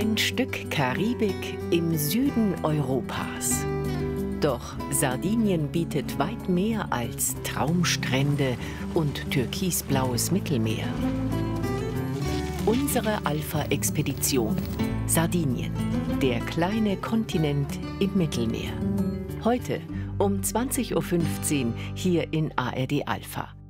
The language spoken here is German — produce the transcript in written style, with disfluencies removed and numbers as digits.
Ein Stück Karibik im Süden Europas. Doch Sardinien bietet weit mehr als Traumstrände und türkisblaues Mittelmeer. Unsere Alpha-Expedition. Sardinien, der kleine Kontinent im Mittelmeer. Heute um 20:15 Uhr hier in ARD Alpha.